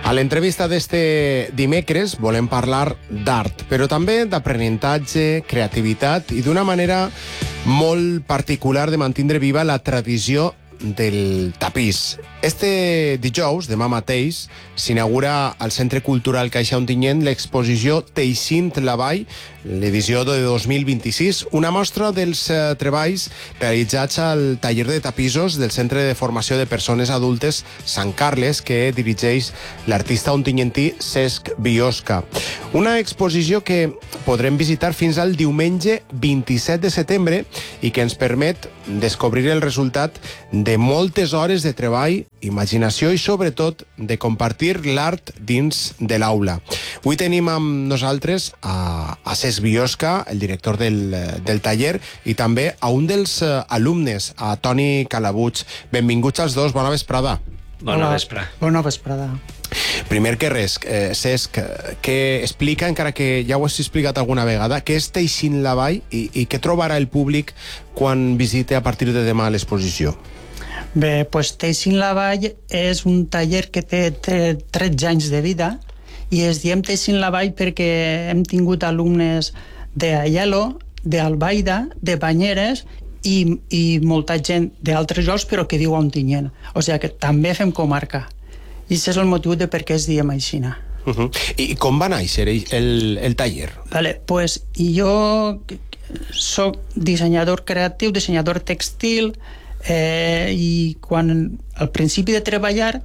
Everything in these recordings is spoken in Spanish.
A l'entrevista d'este dimecres volem parlar d'art, però també d'aprenentatge, creativitat i d'una manera molt particular de mantindre viva la tradició del tapís. Este dijous, demà mateix, s'inaugura al Centre Cultural Caixa Ontinyent l'exposició Teixint la Vall, l'edició de 2026, una mostra dels treballs realitzats al taller de tapissos del Centre de Formació de Persones Adultes Sant Carles, que dirigeix l'artista ontinyentí Cesc Biosca. Una exposició que podrem visitar fins al diumenge 27 de setembre i que ens permet descobrir el resultat de moltes hores de treball, imaginació i, sobretot, de compartir l'art dins de l'aula. Avui tenim amb nosaltres a Cesc Biosca, el director del taller, i també a un dels alumnes, a Toni Calabuig. Benvinguts als dos, bona vesprada. Bona vesprada. Bona vesprada. Primer que res, Cesc, que explica, encara que ja ho has explicat alguna vegada, què és Teixint la Vall i què trobarà el públic quan visite a partir de demà l'exposició? Bé, doncs Teixint la Vall és un taller que té 13 anys de vida i es diem Teixint la Vall perquè hem tingut alumnes d'Aielo, d'Albaida, de Banyeres i molta gent d'altres llocs però que viu a Ontinyent. O sigui que també fem comarca. I aquest és el motiu de per què es diem així. I com va néixer el taller? Vale, pues jo soc dissenyador creatiu, dissenyador textil, i quan al principi de treballar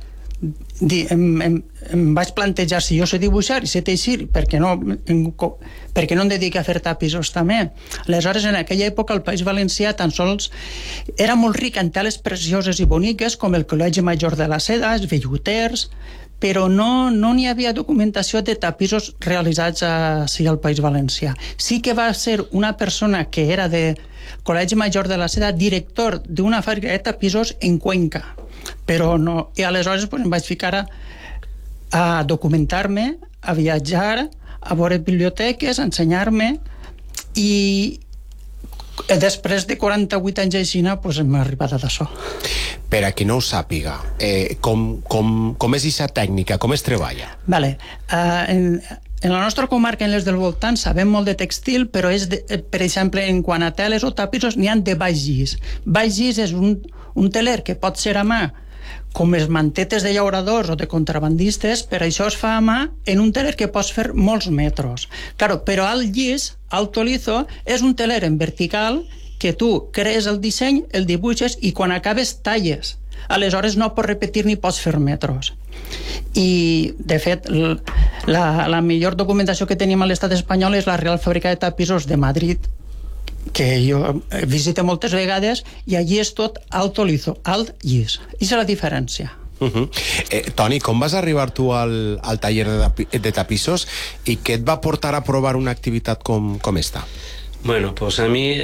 em vaig plantejar si jo sé dibuixar i sé teixir, perquè no em dedico a fer tapissos també. Aleshores, en aquella època el País Valencià tan sols era molt ric en teles precioses i boniques com el Col·legi Major de la Seda, els velluters, però no n'hi havia documentació de tapissos realitzats així al País Valencià. Sí que va ser una persona que era de Col·legi Major de la Seda, director d'una fàbrica de tapissos en Cuenca, però no. I aleshores em vaig ficar a documentar-me, a viatjar, a veure biblioteques, a ensenyar-me, i després de 48 anys així, hem arribat a d'això. Per a qui no ho sàpiga, com és aquesta tècnica, com es treballa? Vale. En la nostra comarca, en les del voltant, sabem molt de textil, però per exemple, en quant a teles o tapissos, n'hi ha de baix llis. Baix llis és un teler que pot ser a mà, com les mantetes de llauradors o de contrabandistes, per això es fa a mà en un teler que pots fer molts metros. Claro, però alt llis, alto liso, és un teler en vertical que tu crees el disseny, el dibuixes i quan acabes talles. Aleshores no pots repetir ni pots fer metros. I, de fet, la millor documentació que tenim a l'estat espanyol és la Real Fàbrica de Tapissos de Madrid, que jo visito moltes vegades, i allí és tot alto liso, alt llis. I és la diferència. Toni, com vas arribar tu al taller de tapissos i què et va portar a provar una activitat com esta? Bueno, pues a mi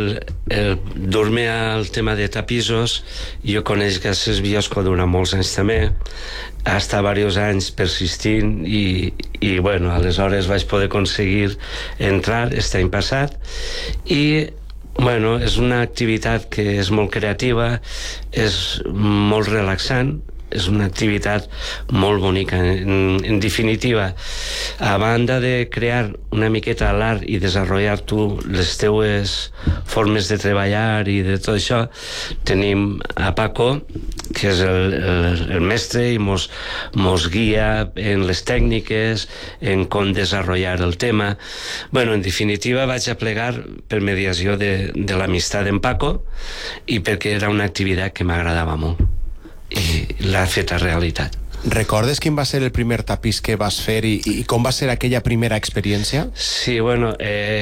dur-me al tema de tapissos, jo coneix que Cesc Biosca durant molts anys també, ha estat diversos anys persistint i bueno, aleshores vaig poder aconseguir entrar aquest any passat i bueno, és una activitat que és molt creativa, és molt relaxant, és una activitat molt bonica. En definitiva, a banda de crear una miqueta l'art i desenvolupar tu les teues formes de treballar i de tot això, tenim a Paco, que és el mestre i mos guia en les tècniques, en com desenvolupar el tema. Bueno, en definitiva, vaig a plegar per mediació de l'amistat d'en Paco i perquè era una activitat que m'agradava molt i l'ha fet a realitat. Recordes quin va ser el primer tapís que vas fer i com va ser aquella primera experiència? Sí, bueno,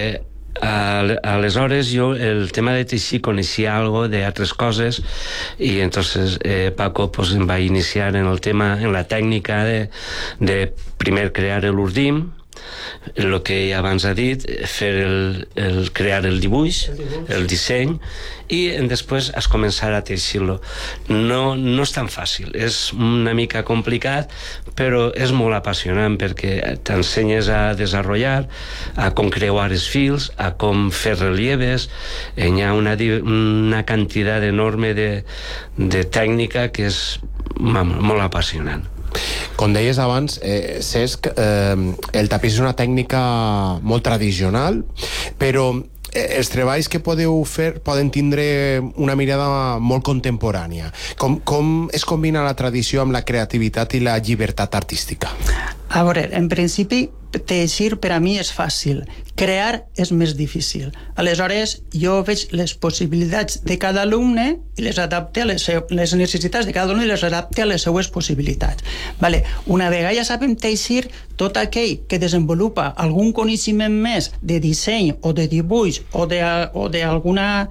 aleshores jo el tema de teixir coneixia algo d'altres coses i entonces Paco pues, em va iniciar en el tema, en la tècnica de primer crear l'urdim, el que abans ha dit, fer crear el dibuix, el disseny, i després es començar a teixir-lo. No és tan fàcil, és una mica complicat, però és molt apassionant perquè t'ensenyes a desenvolupar, a com creuar els fils, a com fer relieves. Hi ha una quantitat enorme de tècnica que és molt apassionant. Com deies abans, Cesc, el tapís és una tècnica molt tradicional, però els treballs que podeu fer poden tindre una mirada molt contemporània. Com es combina la tradició amb la creativitat i la llibertat artística? A veure, en principi, teixir per a mi és fàcil. Crear és més difícil. Aleshores, jo veig les possibilitats de cada alumne i les adapte a les necessitats de cada alumne i les adapte a les seues possibilitats. Vale. Una vegada ja sabem teixir, tot aquell que desenvolupa algun coneixement més de disseny o de dibuix o d'alguna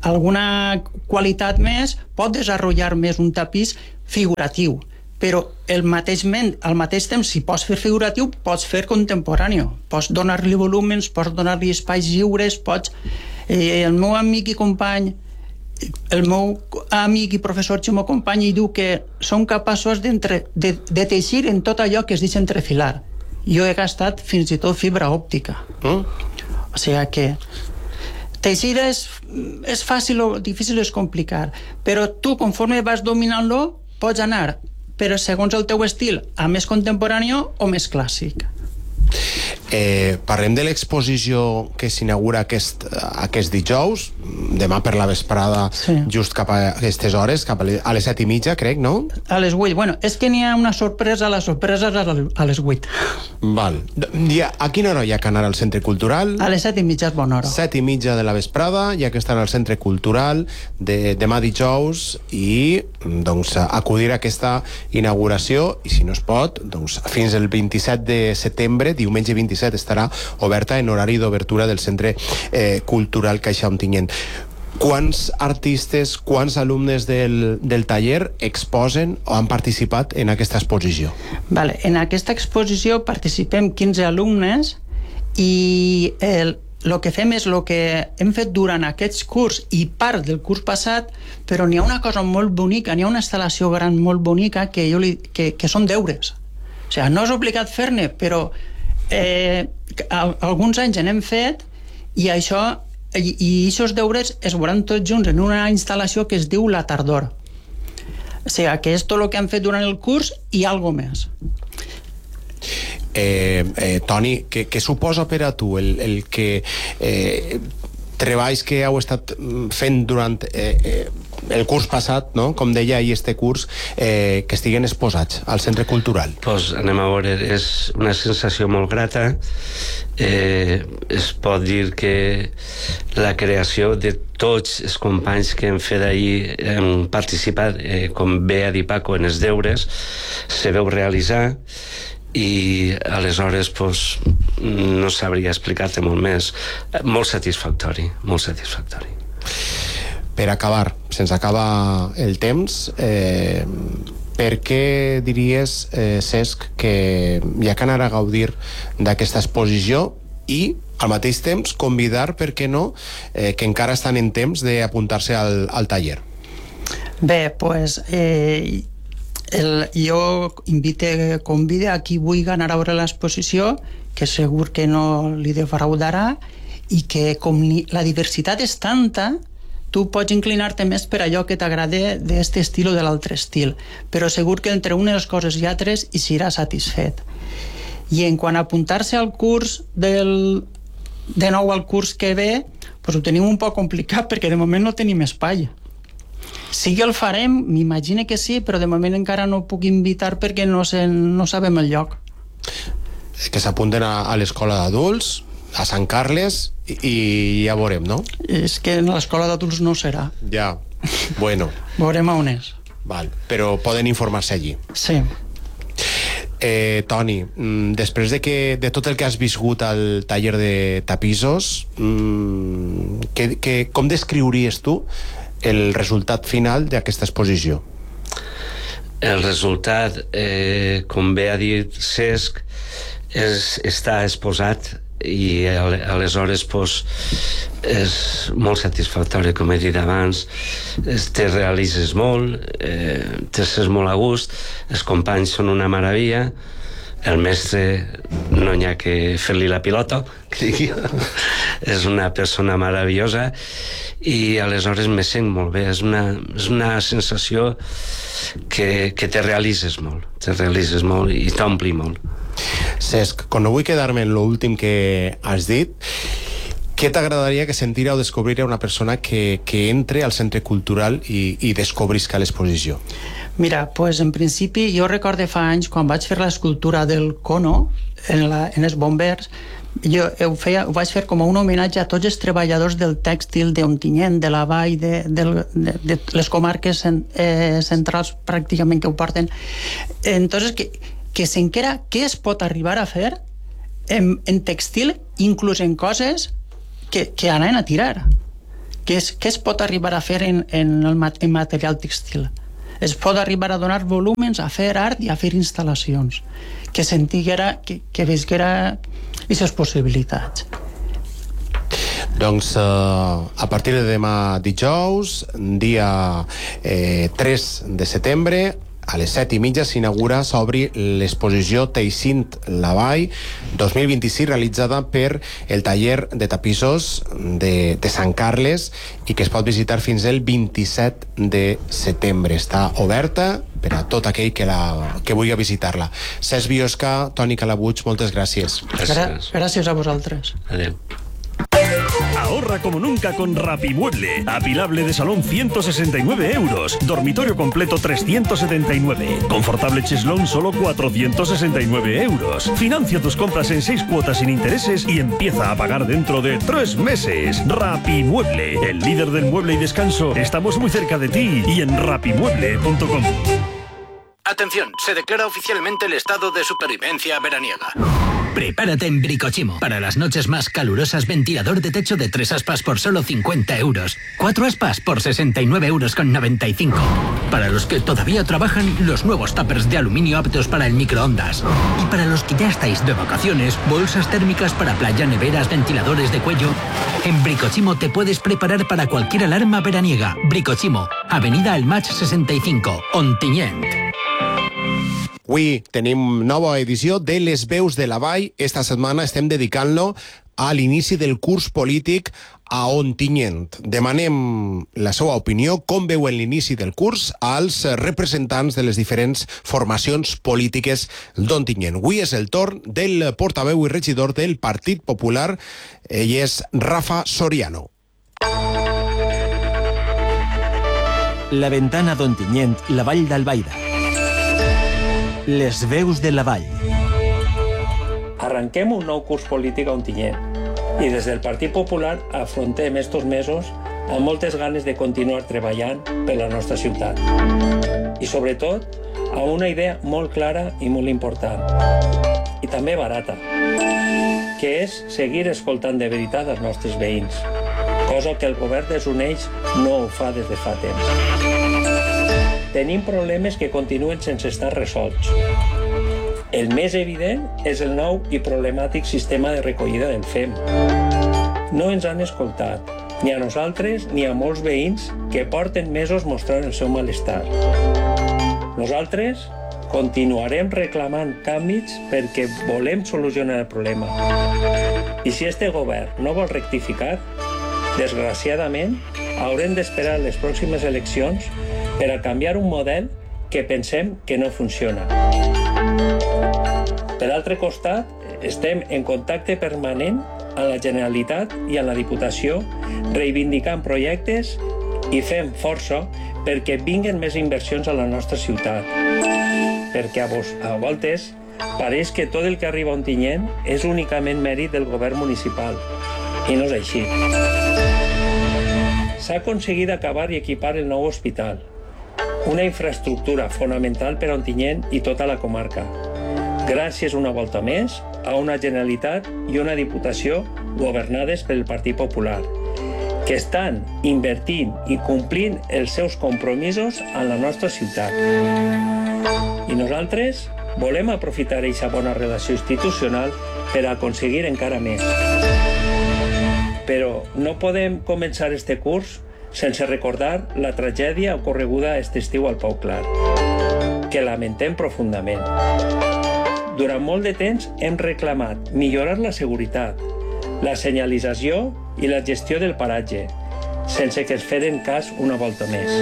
qualitat més pot desenvolupar més un tapís figuratiu. Però al mateix temps, si pots fer figuratiu, pots fer contemporani. Pots donar-li volúmens, pots donar-li espais lliures, pots... El meu amic i company, el meu amic i professor Ximo Company diu que són capaços de teixir en tot allò que es deixa entrefilar. Jo he gastat fins i tot fibra òptica. O sigui que... Teixir és fàcil o difícil és complicat, però tu, conforme vas dominant-lo, pots anar, però segons el teu estil, a més contemporani o més clàssic. Parlem de l'exposició que s'inaugura aquest dijous, demà per la vesprada, sí. Just cap a aquestes hores, cap a les 7:30, crec, no? A les 8. Bueno, és que n'hi ha una sorpresa, la sorpresa és a les 8. Val. A quina hora hi ha que anar al Centre Cultural? A les 7:30 és bona hora. 7:30 de la vesprada, hi ha que estar al Centre Cultural demà dijous i doncs acudir a aquesta inauguració, i si no es pot, doncs fins el 27 de setembre, diumenge 27, estarà oberta en horari d'obertura del Centre Cultural Caixa Ontinyent. Quants artistes, quants alumnes del taller exposen o han participat en aquesta exposició? Vale. En aquesta exposició participem 15 alumnes i el que fem és el que hem fet durant aquest curs i part del curs passat, però n'hi ha una cosa molt bonica, n'hi ha una instal·lació gran molt bonica que són deures. O sigui, no és obligat fer-ne, però alguns anys n'hem fet i aquests deures es veuran tots junts en una instal·lació que es diu La Tardor. O sigui, que és tot el que han fet durant el curs i alguna més. Toni, què suposa per a tu el que treballs que heu estat fent durant el curs passat, no? Com deia ahir este curs, que estiguen exposats al Centre Cultural? Pues anem a veure, és una sensació molt grata. Es pot dir que la creació de tots els companys que hem fet ahir, hem participat, com bé ha dit Paco, en els deures, se veu realitzar, i aleshores pues, no sabria explicar-te molt més. Molt satisfactori, molt satisfactori. Per acabar, se'ns acaba el temps, per què diries, Cesc, que hi ha que anar a gaudir d'aquesta exposició i al mateix temps convidar, per què no, que encara estan en temps d'apuntar-se al taller? Bé, doncs jo convide a qui vulgui anar a veure l'exposició, que segur que no li defraudarà, i que com la diversitat és tanta, tu pots inclinar-te més per allò que t'agrada d'aquest estil o de l'altre estil, però segur que entre unes coses i altres hi serà satisfet. I en quant a apuntar-se al curs de nou al curs que ve, doncs ho tenim un poc complicat perquè de moment no tenim espai. Sí que el farem, m'imagino que sí, però de moment encara no puc invitar perquè no sabem el lloc. Que s'apunten a l'escola d'adults, a Sant Carles, i ja veurem, no? És que a l'escola d'adults no serà. Ja, bueno. Veurem on és. Val, però poden informar-se allí. Sí. Toni, després de tot el que has viscut al taller de tapissos, com descriuries tu el resultat final d'aquesta exposició? El resultat, com bé ha dit Cesc, està exposat i aleshores és molt satisfactori, com he dit abans. Te realitzes molt, t'estàs molt a gust, els companys són una meravella, el mestre no hi ha que fer-li la pilota, que dic jo. És una persona meravellosa i aleshores me sent molt bé. És una sensació que te realitzes molt i t'ompli molt. Cesc, com no vull quedar-me en l'últim que has dit, què t'agradaria que sentira o descobrira una persona que entre al centre cultural i descobrisca l'exposició? Mira, pues en principi jo recordo fa anys quan vaig fer l'escultura del cono en els bombers, jo ho vaig fer com un homenatge a tots els treballadors del tèxtil d'Ontinyent, de la vall, de les comarques centrals pràcticament que ho porten. Entonces, que s'enquera què es pot arribar a fer en tèxtil, inclús en coses que anaven a tirar. Què es pot arribar a fer en material tèxtil? Es pot arribar a donar volúmens, a fer art i a fer instal·lacions. Que sentiguera, que veiguera aquestes possibilitats. Doncs a partir de demà dijous, dia 3 de setembre, a les 7:30 s'obri l'exposició Teixint la Vall 2026, realitzada per el taller de tapissos de Sant Carles i que es pot visitar fins el 27 de setembre. Està oberta per a tot aquell que vulgui visitar-la. Cesc Biosca, Toni Calabuig, moltes gràcies. Gràcies a vosaltres. Adéu. Ahorra como nunca con Rapimueble. Apilable de salón 169 euros. Dormitorio completo 379. Confortable cheslón solo 469 euros. Financia tus compras en 6 cuotas sin intereses y empieza a pagar dentro de 3 meses. Rapimueble, el líder del mueble y descanso. Estamos muy cerca de ti y en rapimueble.com. Atención, se declara oficialmente el estado de supervivencia veraniega. Prepárate en Bricochimo. Para las noches más calurosas, ventilador de techo de 3 aspas por solo 50 euros. 4 aspas por 69,95 euros. Para los que todavía trabajan, los nuevos tuppers de aluminio aptos para el microondas. Y para los que ya estáis de vacaciones, bolsas térmicas para playa, neveras, ventiladores de cuello. En Bricochimo te puedes preparar para cualquier alarma veraniega. Bricochimo, Avenida El Match 65, Ontinyent. Avui tenim nova edició de Les Veus de la Vall. Esta setmana estem dedicant-lo a l'inici del curs polític a Ontinyent. Demanem la seva opinió, com veuen l'inici del curs, als representants de les diferents formacions polítiques d'Ontinyent. Avui és el torn del portaveu i regidor del Partit Popular, ell és Rafa Soriano. La ventana d'Ontinyent, la Vall d'Albaida. Les veus de la Vall. Arrenquem un nou curs polític a Ontinyent i des del Partit Popular afrontem estos mesos amb moltes ganes de continuar treballant per la nostra ciutat. I sobretot amb una idea molt clara i molt important i també barata, que és seguir escoltant de veritat els nostres veïns, cosa que el govern desuneix no ho fa des de fa temps. Tenim problemes que continuen sense estar resolts. El més evident és el nou i problemàtic sistema de recollida del FEM. No ens han escoltat, ni a nosaltres ni a molts veïns que porten mesos mostrant el seu malestar. Nosaltres continuarem reclamant canvis perquè volem solucionar el problema. I si este govern no vol rectificar, desgraciadament, haurem d'esperar les pròximes eleccions per a canviar un model que pensem que no funciona. Per altre costat, estem en contacte permanent amb la Generalitat i amb la Diputació, reivindicant projectes i fent força perquè vinguen més inversions a la nostra ciutat. Perquè a voltes pareix que tot el que arriba a Ontinyent és únicament mèrit del govern municipal, i no és així. S'ha aconseguit acabar i equipar el nou hospital, una infraestructura fonamental per a Ontinyent i tota la comarca, gràcies una volta més a una Generalitat i una Diputació governades pel Partit Popular, que estan invertint i complint els seus compromisos a la nostra ciutat. I nosaltres volem aprofitar aquesta bona relació institucional per aconseguir encara més. Però no podem començar este curs sense recordar la tragèdia ocorreguda aquest estiu al Pau Clar, que lamentem profundament. Durant molt de temps hem reclamat millorar la seguretat, la senyalització i la gestió del paratge, sense que es feren cas una volta més.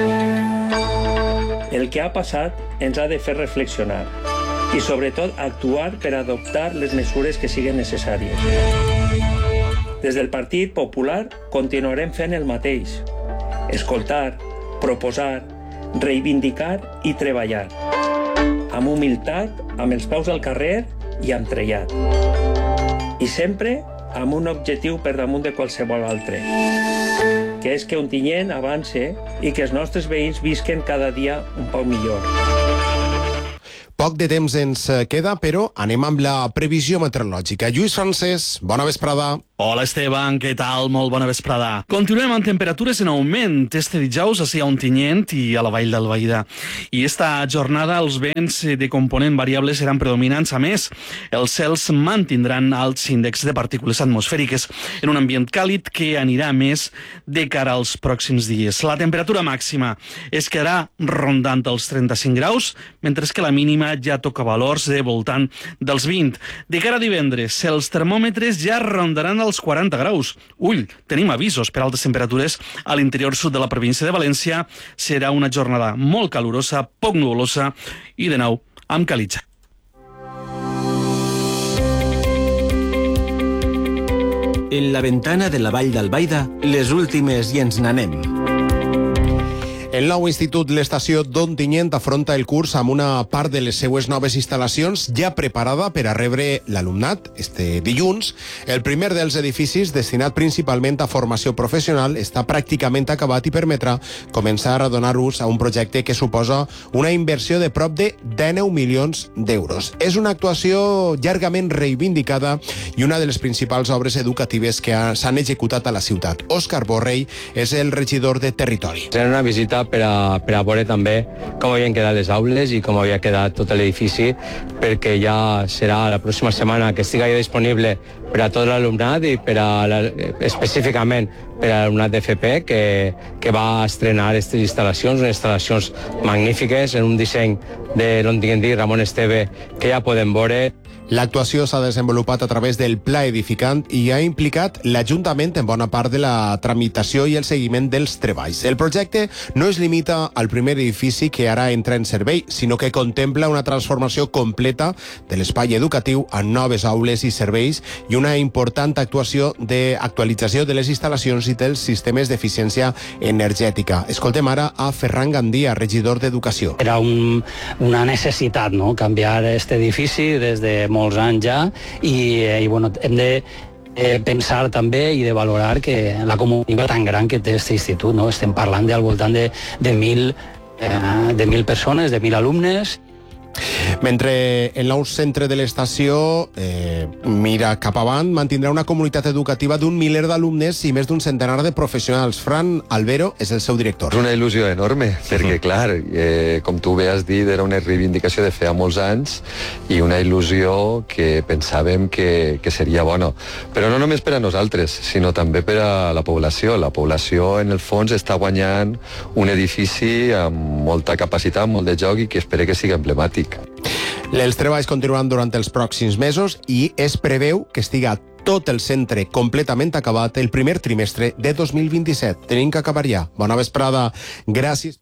El que ha passat ens ha de fer reflexionar i, sobretot, actuar per adoptar les mesures que siguin necessàries. Des del Partit Popular continuarem fent el mateix: escoltar, proposar, reivindicar i treballar. Amb humilitat, amb els peus al carrer i amb trellat. I sempre amb un objectiu per damunt de qualsevol altre, que és que Ontinyent avance i que els nostres veïns visquen cada dia un poc millor. Poc de temps ens queda, però anem amb la previsió meteorològica. Lluís Francesc, bona vesprada. Hola, Esteban, què tal? Molt bona vesprada. Continuem amb temperatures en augment este dijous a Ontinyent i a la Vall d'Albaida. I esta jornada els vents de component variable seran predominants. A més, els cels mantindran alts índexs de partícules atmosfèriques en un ambient càlid que anirà més de cara als pròxims dies. La temperatura màxima es quedarà rondant els 35 graus, mentre que la mínima ja toca valors de voltant dels 20. De cara a divendres, els termòmetres ja rondaran els 40 graus. Ull, tenim avisos per altes temperatures a l'interior sud de la província de València. Serà una jornada molt calurosa, poc nuvolosa i de nou amb calitja. En la ventana de la Vall d'Albaida, les últimes i ens n'anem. El nou institut L'Estació d'Ontinyent afronta el curs amb una part de les seues noves instal·lacions ja preparada per a rebre l'alumnat este dilluns. El primer dels edificis, destinat principalment a formació professional, està pràcticament acabat i permetrà començar a donar ús a un projecte que suposa una inversió de prop de 19 milions d'euros. És una actuació llargament reivindicada i una de les principals obres educatives que s'han executat a la ciutat. Òscar Borrell és el regidor de Territori. Serà una visita per a veure també com havien quedat les aules i com havia quedat tot l'edifici, perquè ja serà la pròxima setmana que estigui disponible per a tot l'alumnat i específicament per a l'alumnat d'FP que va estrenar aquestes instal·lacions, unes instal·lacions magnífiques en un disseny de l'ontinyentí Ramon Esteve que ja podem veure. L'actuació s'ha desenvolupat a través del pla edificant i ha implicat l'Ajuntament en bona part de la tramitació i el seguiment dels treballs. El projecte no es limita al primer edifici que ara entra en servei, sinó que contempla una transformació completa de l'espai educatiu amb noves aules i serveis i una important actuació d'actualització de les instal·lacions i dels sistemes d'eficiència energètica. Escoltem ara a Ferran Gandia, regidor d'Educació. Era una necessitat, no?, canviar aquest edifici des de molts anys ja i bueno, hem de pensar també i de valorar que la comunitat tan gran que té aquest institut, no? Estem parlant al voltant de 1.000 persones, de 1.000 alumnes. Mentre el nou centre de l'estació mira cap avant, mantindrà una comunitat educativa d'un miler d'alumnes i més d'un centenar de professionals. Fran Albero és el seu director. És una il·lusió enorme, perquè clar, com tu bé has dit, era una reivindicació de feia molts anys i una il·lusió que pensàvem que seria bona. Però no només per a nosaltres, sinó també per a la població. La població, en el fons, està guanyant un edifici amb molta capacitat, molt de joc i que espero que sigui emblemàtic. Els treballs continuaran durant els pròxims mesos i es preveu que estiga tot el centre completament acabat el primer trimestre de 2027. Tenim que acabar ja. Bona vesprada. Gràcies.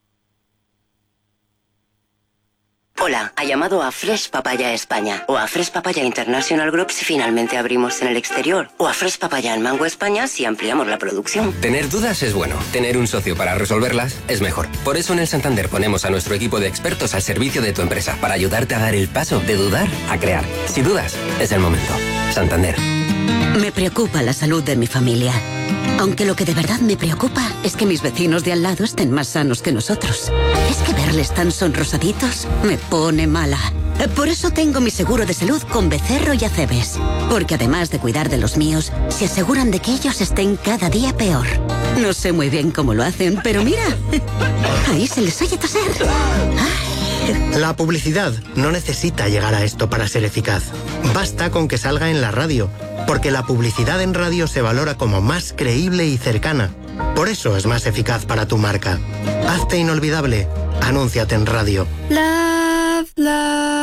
Hola, ha llamado a Fresh Papaya España o a Fresh Papaya International Group si finalmente abrimos en el exterior o a Fresh Papaya en Mango España si ampliamos la producción. Tener dudas es bueno, tener un socio para resolverlas es mejor. Por eso en el Santander ponemos a nuestro equipo de expertos al servicio de tu empresa para ayudarte a dar el paso de dudar a crear. Si dudas, es el momento. Santander. Me preocupa la salud de mi familia. Aunque lo que de verdad me preocupa es que mis vecinos de al lado estén más sanos que nosotros. Es que verles tan sonrosaditos me pone mala. Por eso tengo mi seguro de salud con Becerro y Acebes. Porque además de cuidar de los míos, se aseguran de que ellos estén cada día peor. No sé muy bien cómo lo hacen, pero mira, ahí se les oye toser. Ay. La publicidad no necesita llegar a esto para ser eficaz. Basta con que salga en la radio, porque la publicidad en radio se valora como más creíble y cercana. Por eso es más eficaz para tu marca. Hazte inolvidable. Anúnciate en radio. Love, love.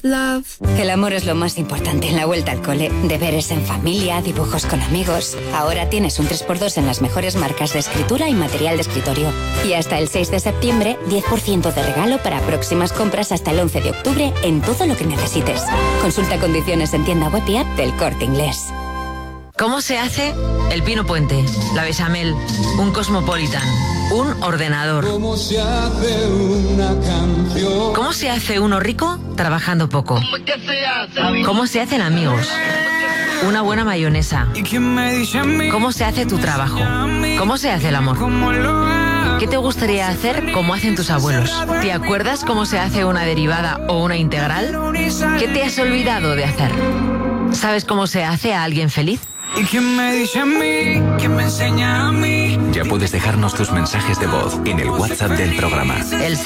El amor es lo más importante en la vuelta al cole. Deberes en familia, dibujos con amigos. Ahora tienes un 3x2 en las mejores marcas de escritura y material de escritorio. Y hasta el 6 de septiembre, 10% de regalo para próximas compras hasta el 11 de octubre en todo lo que necesites. Consulta condiciones en tienda web y app del Corte Inglés. ¿Cómo se hace el pino puente, la bechamel, un cosmopolitan, un ordenador? ¿Cómo se hace una canción? ¿Cómo se hace uno rico trabajando poco? ¿Cómo se hacen amigos? Una buena mayonesa. ¿Cómo se hace tu trabajo? ¿Cómo se hace el amor? ¿Qué te gustaría hacer como hacen tus abuelos? ¿Te acuerdas cómo se hace una derivada o una integral? ¿Qué te has olvidado de hacer? ¿Sabes cómo se hace a alguien feliz? ¿Y quién me dice a mí? ¿Quién me enseña a mí? Ya puedes dejarnos tus mensajes de voz en el WhatsApp del programa. El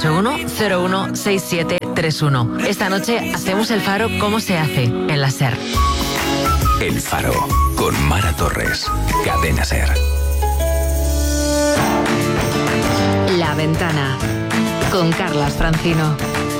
681-016731. Esta noche hacemos el Faro ¿Cómo se hace? En la SER. El Faro, con Mara Torres. Cadena SER. La Ventana, con Carlas Francino.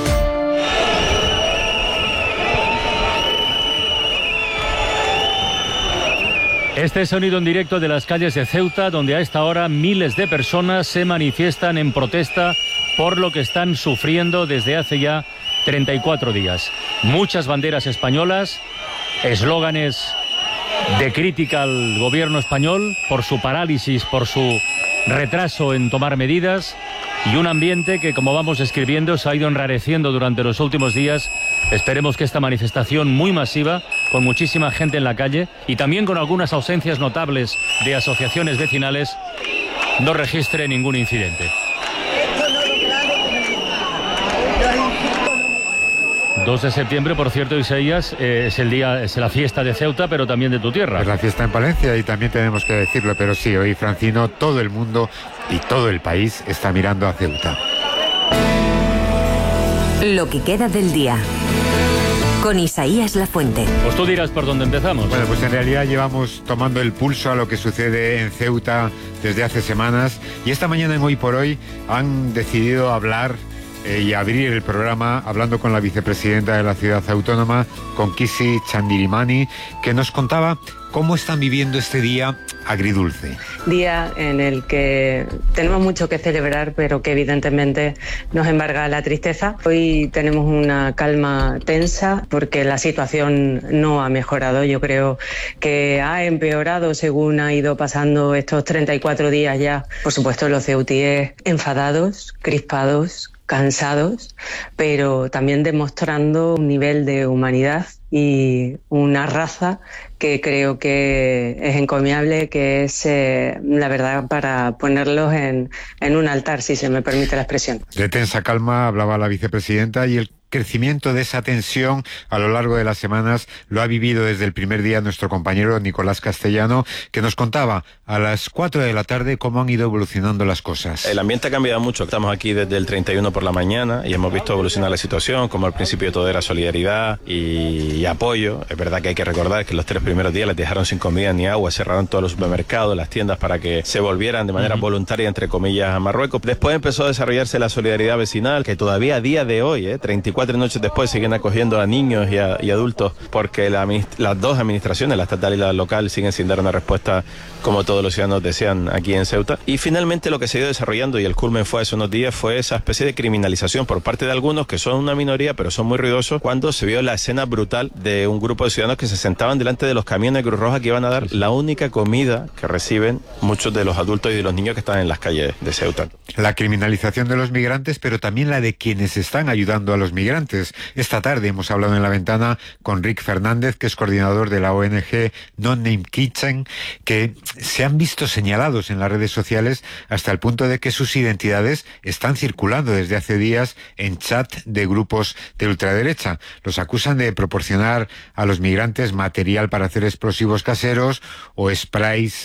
Este sonido en directo de las calles de Ceuta, donde a esta hora miles de personas se manifiestan en protesta por lo que están sufriendo desde hace ya 34 días. Muchas banderas españolas, eslóganes de crítica al gobierno español por su parálisis, por su retraso en tomar medidas, y un ambiente que, como vamos describiendo, se ha ido enrareciendo durante los últimos días. Esperemos que esta manifestación muy masiva, con muchísima gente en la calle y también con algunas ausencias notables de asociaciones vecinales, no registre ningún incidente. 2 de septiembre, por cierto, Isaías, es la fiesta de Ceuta, pero también de tu tierra. Es la fiesta en Palencia y también tenemos que decirlo, pero sí, hoy, Francino, todo el mundo y todo el país está mirando a Ceuta. Lo que queda del día, con Isaías Lafuente. Pues tú dirás por dónde empezamos. Bueno, pues en realidad llevamos tomando el pulso a lo que sucede en Ceuta desde hace semanas, y esta mañana en Hoy por Hoy han decidido hablar y abrir el programa hablando con la vicepresidenta de la ciudad autónoma, con Kisi Chandirimani, que nos contaba cómo están viviendo este día agridulce. Día en el que tenemos mucho que celebrar, pero que evidentemente nos embarga la tristeza. Hoy tenemos una calma tensa porque la situación no ha mejorado. Yo creo que ha empeorado según ha ido pasando estos 34 días ya. Por supuesto, los ceutíes enfadados, crispados, cansados, pero también demostrando un nivel de humanidad y una raza que creo que es encomiable, que es, la verdad, para ponerlos en un altar, si se me permite la expresión. De tensa calma hablaba la vicepresidenta, y el crecimiento de esa tensión a lo largo de las semanas lo ha vivido desde el primer día nuestro compañero Nicolás Castellano, que nos contaba a las 4 de la tarde cómo han ido evolucionando las cosas. El ambiente ha cambiado mucho. Estamos aquí desde el 31 por la mañana y hemos visto evolucionar la situación, como al principio todo era solidaridad y apoyo. Es verdad que hay que recordar que los 3 primeros días les dejaron sin comida ni agua, cerraron todos los supermercados, las tiendas, para que se volvieran de manera voluntaria, entre comillas, a Marruecos. Después empezó a desarrollarse la solidaridad vecinal, que todavía a día de hoy, 34 noches después, siguen acogiendo a niños y adultos, porque las dos administraciones, la estatal y la local, siguen sin dar una respuesta como todos los ciudadanos desean aquí en Ceuta. Y finalmente lo que se ha ido desarrollando, y el culmen fue hace unos días, fue esa especie de criminalización por parte de algunos, que son una minoría pero son muy ruidosos, cuando se vio la escena brutal de un grupo de ciudadanos que se sentaban delante de los camiones de Cruz Roja que iban a dar la única comida que reciben muchos de los adultos y de los niños que están en las calles de Ceuta. La criminalización de los migrantes, pero también la de quienes están ayudando a los migrantes. Esta tarde hemos hablado en La Ventana con Rick Fernández, que es coordinador de la ONG No Name Kitchen, que se han visto señalados en las redes sociales hasta el punto de que sus identidades están circulando desde hace días en chat de grupos de ultraderecha. Los acusan de proporcionar a los migrantes material para hacer explosivos caseros o sprays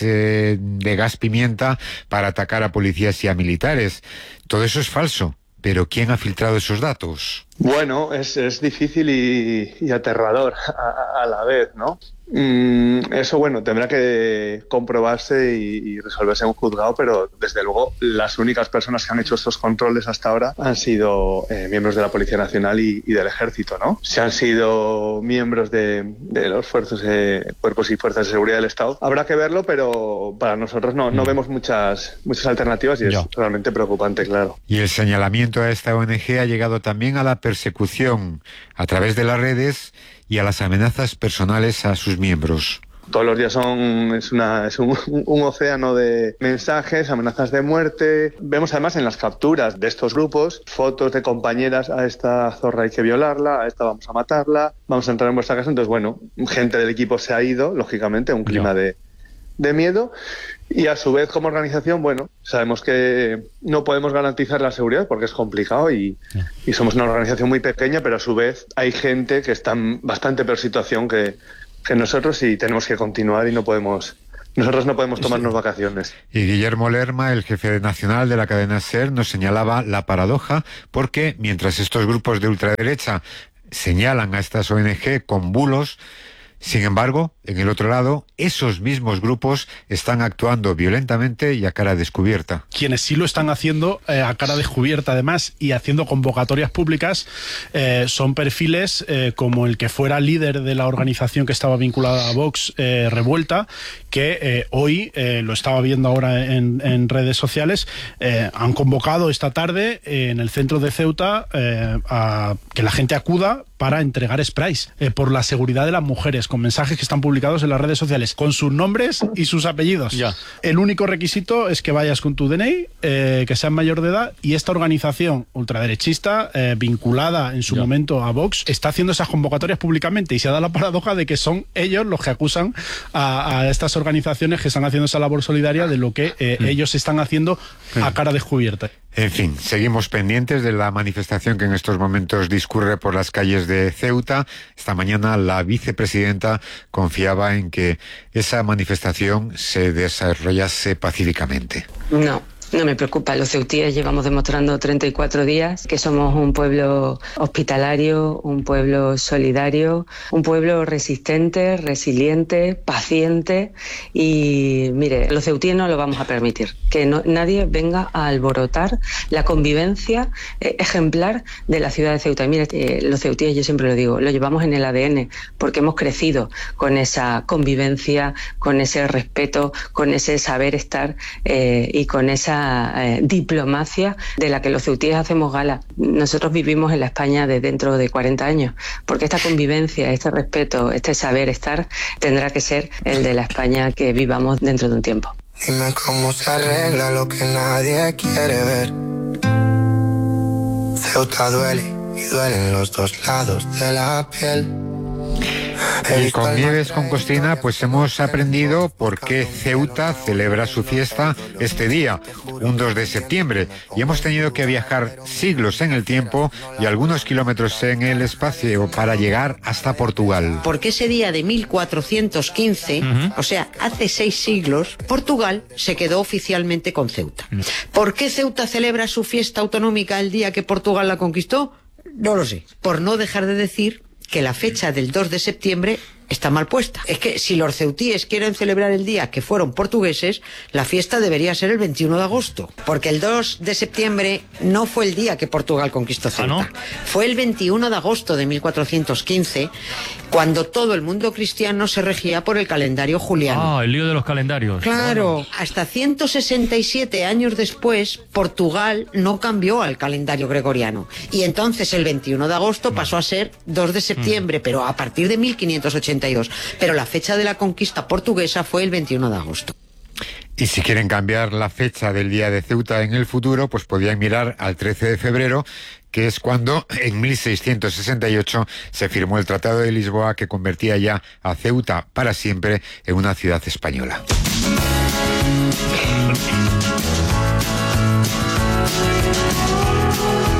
de gas pimienta para atacar a policías y a militares. Todo eso es falso. ¿Pero quién ha filtrado esos datos? Bueno, es difícil y aterrador a la vez, ¿no? Eso, bueno, tendrá que comprobarse y resolverse en un juzgado, pero desde luego las únicas personas que han hecho estos controles hasta ahora han sido miembros de la Policía Nacional y del Ejército, ¿no? Si han sido miembros de los cuerpos y fuerzas de seguridad del Estado, habrá que verlo, pero para nosotros no vemos muchas alternativas y es realmente preocupante, claro. Y el señalamiento a esta ONG ha llegado también a la persecución a través de las redes y a las amenazas personales a sus miembros. Todos los días es un océano de mensajes, amenazas de muerte. Vemos además en las capturas de estos grupos fotos de compañeras: a esta zorra hay que violarla, a esta vamos a matarla, vamos a entrar en vuestra casa. Entonces, bueno, gente del equipo se ha ido, lógicamente, un clima de miedo. Y a su vez, como organización, bueno, sabemos que no podemos garantizar la seguridad porque es complicado y somos una organización muy pequeña, pero a su vez hay gente que está en bastante peor situación que nosotros y tenemos que continuar y nosotros no podemos tomarnos vacaciones. Y Guillermo Lerma, el jefe nacional de la cadena SER, nos señalaba la paradoja porque mientras estos grupos de ultraderecha señalan a estas ONG con bulos, sin embargo, en el otro lado, esos mismos grupos están actuando violentamente y a cara descubierta. Quienes sí lo están haciendo a cara descubierta, además, y haciendo convocatorias públicas, son perfiles como el que fuera líder de la organización que estaba vinculada a Vox, Revuelta, que hoy, lo estaba viendo ahora en redes sociales, han convocado esta tarde en el centro de Ceuta a que la gente acuda para entregar sprays por la seguridad de las mujeres, con mensajes que están publicados en las redes sociales, con sus nombres y sus apellidos. Ya. El único requisito es que vayas con tu DNI, que seas mayor de edad, y esta organización ultraderechista, vinculada en su momento a Vox, está haciendo esas convocatorias públicamente, y se ha dado la paradoja de que son ellos los que acusan a estas organizaciones que están haciendo esa labor solidaria de lo que ellos están haciendo a cara descubierta. En fin, seguimos pendientes de la manifestación que en estos momentos discurre por las calles de Ceuta. Esta mañana la vicepresidenta confiaba en que esa manifestación se desarrollase pacíficamente. No me preocupa. Los ceutíes llevamos demostrando 34 días que somos un pueblo hospitalario, un pueblo solidario, un pueblo resistente, resiliente, paciente, y mire, los ceutíes no lo vamos a permitir, que nadie venga a alborotar la convivencia ejemplar de la ciudad de Ceuta. Y mire, los ceutíes, yo siempre lo digo, lo llevamos en el ADN porque hemos crecido con esa convivencia, con ese respeto, con ese saber estar y con esa diplomacia de la que los ceutíes hacemos gala. Nosotros vivimos en la España de dentro de 40 años, porque esta convivencia, este respeto, este saber estar tendrá que ser el de la España que vivamos dentro de un tiempo. Dime cómo se arregla lo que nadie quiere ver. Ceuta duele y duelen los dos lados de la piel. Y con Nieves con Costina pues hemos aprendido por qué Ceuta celebra su fiesta este día, un 2 de septiembre, y hemos tenido que viajar siglos en el tiempo y algunos kilómetros en el espacio para llegar hasta Portugal. Porque ese día de 1415, o sea, hace 6 siglos, Portugal se quedó oficialmente con Ceuta. ¿Por qué Ceuta celebra su fiesta autonómica el día que Portugal la conquistó? No lo sé. Por no dejar de decir que la fecha del 2 de septiembre está mal puesta. Es que si los ceutíes quieren celebrar el día que fueron portugueses, la fiesta debería ser el 21 de agosto. Porque el 2 de septiembre no fue el día que Portugal conquistó Ceuta. ¿Ah, no? Fue el 21 de agosto de 1415, cuando todo el mundo cristiano se regía por el calendario juliano. Ah, el lío de los calendarios. Claro, hasta 167 años después, Portugal no cambió al calendario gregoriano. Y entonces el 21 de agosto pasó a ser 2 de septiembre, pero a partir de 1582. Pero la fecha de la conquista portuguesa fue el 21 de agosto. Y si quieren cambiar la fecha del día de Ceuta en el futuro, pues podían mirar al 13 de febrero, que es cuando en 1668 se firmó el Tratado de Lisboa, que convertía ya a Ceuta para siempre en una ciudad española.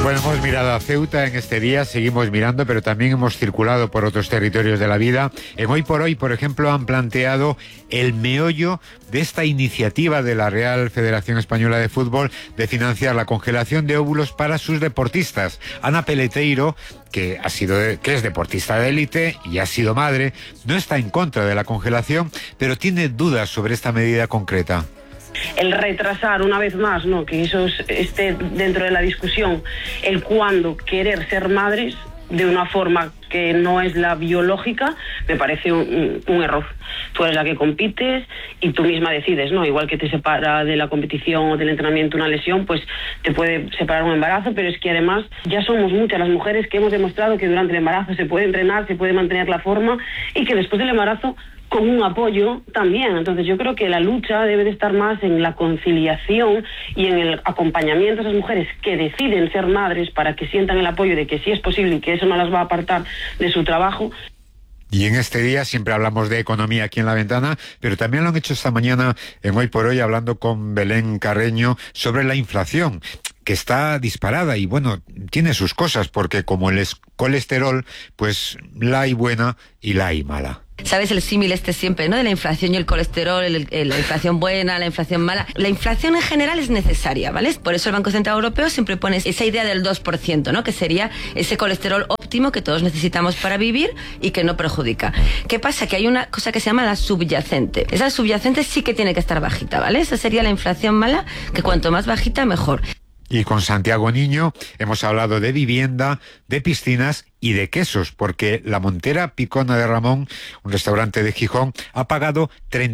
Bueno, hemos mirado a Ceuta en este día, seguimos mirando, pero también hemos circulado por otros territorios de la vida. En Hoy por Hoy, por ejemplo, han planteado el meollo de esta iniciativa de la Real Federación Española de Fútbol de financiar la congelación de óvulos para sus deportistas. Ana Peleteiro, que es deportista de élite y ha sido madre, no está en contra de la congelación, pero tiene dudas sobre esta medida concreta. El retrasar una vez más, ¿no?, que eso esté dentro de la discusión, el cuándo querer ser madres de una forma que no es la biológica, me parece un error. Tú eres la que compites y tú misma decides, ¿no? Igual que te separa de la competición o del entrenamiento una lesión, pues te puede separar un embarazo, pero es que además ya somos muchas las mujeres que hemos demostrado que durante el embarazo se puede entrenar, se puede mantener la forma y que después del embarazo con un apoyo también. Entonces yo creo que la lucha debe de estar más en la conciliación y en el acompañamiento a esas mujeres que deciden ser madres para que sientan el apoyo de que sí es posible y que eso no las va a apartar de su trabajo. Y en este día siempre hablamos de economía aquí en La Ventana, pero también lo han hecho esta mañana en Hoy por Hoy hablando con Belén Carreño sobre la inflación, que está disparada y bueno, tiene sus cosas, porque como el colesterol, pues la hay buena y la hay mala. ¿Sabes el símil siempre, ¿no? De la inflación y el colesterol, la inflación buena, la inflación mala. La inflación en general es necesaria, ¿vale? Por eso el Banco Central Europeo siempre pone esa idea del 2%, ¿no? Que sería ese colesterol óptimo que todos necesitamos para vivir y que no perjudica. ¿Qué pasa? Que hay una cosa que se llama la subyacente. Esa subyacente sí que tiene que estar bajita, ¿vale? Esa sería la inflación mala, que cuanto más bajita, mejor. Y con Santiago Niño hemos hablado de vivienda, de piscinas y de quesos, porque la Montera Picona de Ramón, un restaurante de Gijón, ha pagado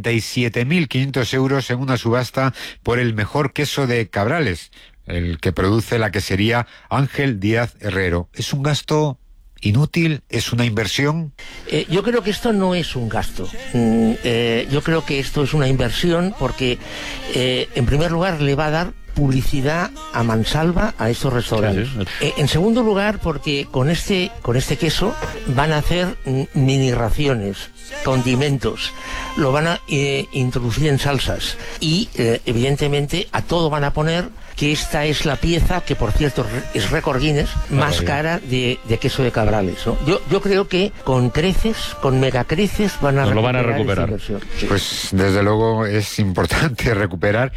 37.500 euros en una subasta por el mejor queso de Cabrales, el que produce la quesería Ángel Díaz Herrero. ¿Es un gasto inútil? ¿Es una inversión? Yo creo que esto no es un gasto. Yo creo que esto es una inversión porque, en primer lugar, le va a dar publicidad a mansalva a estos restaurantes. En segundo lugar, porque con este queso van a hacer mini raciones, condimentos, lo van a introducir en salsas y evidentemente a todo van a poner que esta es la pieza, que por cierto es récord Guinness, más cara de queso de Cabrales, ¿no? Yo creo que con creces, con megacreces lo van a recuperar. Sí. Pues desde luego es importante recuperar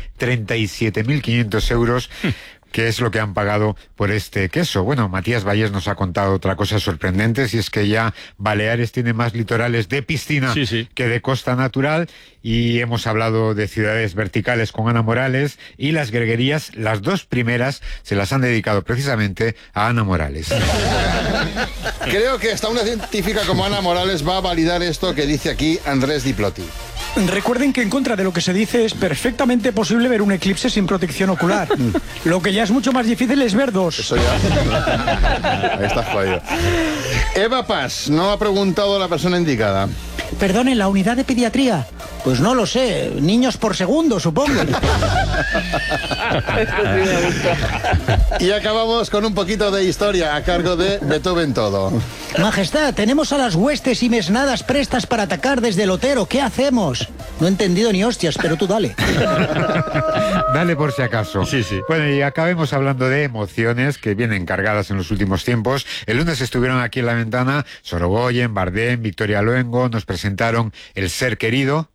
37.500 euros que es lo que han pagado por este queso. Bueno, Matías Valles nos ha contado otra cosa sorprendente, si es que ya Baleares tiene más litorales de piscina que de costa natural, y hemos hablado de ciudades verticales con Ana Morales, y las greguerías, las dos primeras, se las han dedicado precisamente a Ana Morales. Creo que hasta una científica como Ana Morales va a validar esto que dice aquí Andrés Diplotti. Recuerden que en contra de lo que se dice es perfectamente posible ver un eclipse sin protección ocular. Lo que ya es mucho más difícil es ver dos. Eso ya. Ahí está jodido. Eva Paz, no ha preguntado la persona indicada. Perdone, ¿la unidad de pediatría? Pues no lo sé, niños por segundo, supongo. Y acabamos con un poquito de historia a cargo de Beethoven Todo. Majestad, tenemos a las huestes y mesnadas prestas para atacar desde el Otero. ¿Qué hacemos? No he entendido ni hostias, pero tú dale. Dale por si acaso. Bueno, y acabemos hablando de emociones que vienen cargadas en los últimos tiempos. El lunes estuvieron aquí en La Ventana Sorogoyen, Bardem, Victoria Luengo, nos presentaron El Ser Querido.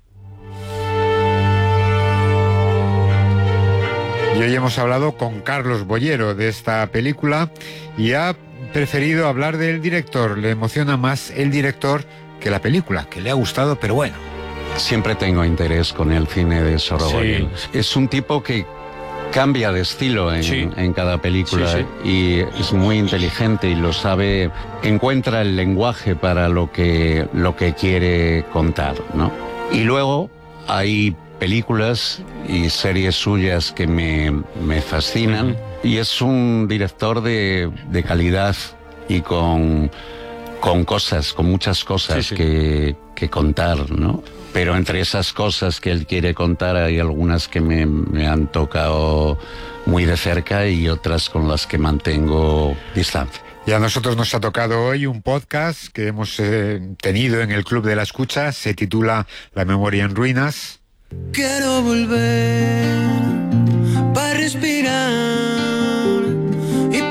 Y hoy hemos hablado con Carlos Bollero de esta película y ha preferido hablar del director. Le emociona más el director que la película, que le ha gustado, pero bueno. Siempre tengo interés con el cine de Sorogoyen. Es un tipo que cambia de estilo en cada película y es muy inteligente y lo sabe, encuentra el lenguaje para lo que quiere contar, ¿no? Y luego hay películas y series suyas que me fascinan y es un director de calidad y con muchas cosas que contar, ¿no? Pero entre esas cosas que él quiere contar hay algunas que me han tocado muy de cerca y otras con las que mantengo distancia. Y a nosotros nos ha tocado hoy un podcast que hemos tenido en el Club de la Escucha, se titula La Memoria en Ruinas. Quiero volver para respirar y para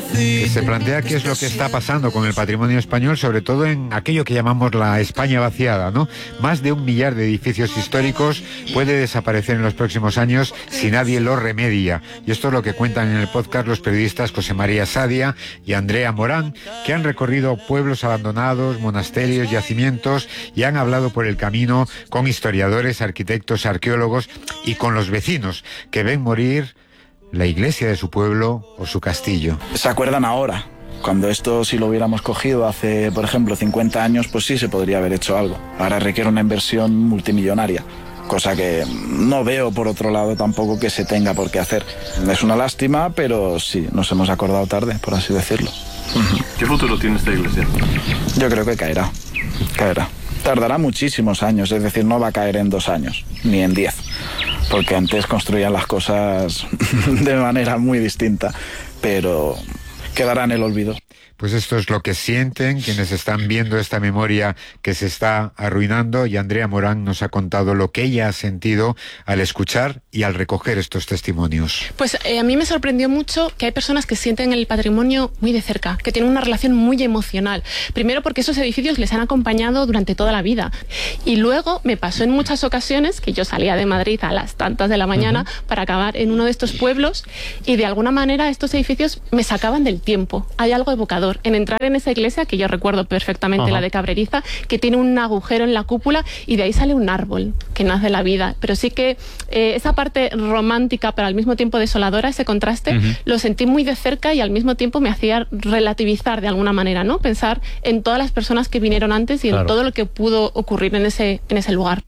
que se plantea qué es lo que está pasando con el patrimonio español, sobre todo en aquello que llamamos la España vaciada, ¿no? Más de 1 millar de edificios históricos puede desaparecer en los próximos años si nadie lo remedia. Y esto es lo que cuentan en el podcast los periodistas José María Sadia y Andrea Morán, que han recorrido pueblos abandonados, monasterios, yacimientos, y han hablado por el camino con historiadores, arquitectos, arqueólogos y con los vecinos que ven morir la iglesia de su pueblo o su castillo. ¿Se acuerdan ahora? Cuando esto, si lo hubiéramos cogido hace, por ejemplo, 50 años, pues sí se podría haber hecho algo. Ahora requiere una inversión multimillonaria, cosa que no veo, por otro lado, tampoco que se tenga por qué hacer. Es una lástima, pero sí, nos hemos acordado tarde, por así decirlo. ¿Qué futuro tiene esta iglesia? Yo creo que caerá. Tardará muchísimos años, es decir, no va a caer en 2 años, ni en 10, porque antes construían las cosas de manera muy distinta, pero quedará en el olvido. Pues esto es lo que sienten quienes están viendo esta memoria que se está arruinando, y Andrea Morán nos ha contado lo que ella ha sentido al escuchar y al recoger estos testimonios. Pues a mí me sorprendió mucho que hay personas que sienten el patrimonio muy de cerca, que tienen una relación muy emocional. Primero porque esos edificios les han acompañado durante toda la vida. Y luego me pasó en muchas ocasiones que yo salía de Madrid a las tantas de la mañana para acabar en uno de estos pueblos, y de alguna manera estos edificios me sacaban del tiempo. Hay algo evocador en entrar en esa iglesia, que yo recuerdo perfectamente, la de Cabreriza, que tiene un agujero en la cúpula y de ahí sale un árbol que nace la vida. Pero sí que esa parte romántica pero al mismo tiempo desoladora, ese contraste, lo sentí muy de cerca y al mismo tiempo me hacía relativizar de alguna manera, ¿no? Pensar en todas las personas que vinieron antes y en todo lo que pudo ocurrir en ese lugar.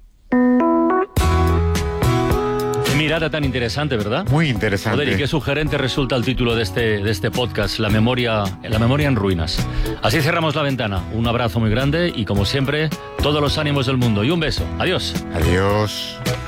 Mirada tan interesante, ¿verdad? Muy interesante. Joder, y qué sugerente resulta el título de este podcast, la memoria en ruinas. Así cerramos La Ventana. Un abrazo muy grande y, como siempre, todos los ánimos del mundo. Y un beso. Adiós. Adiós.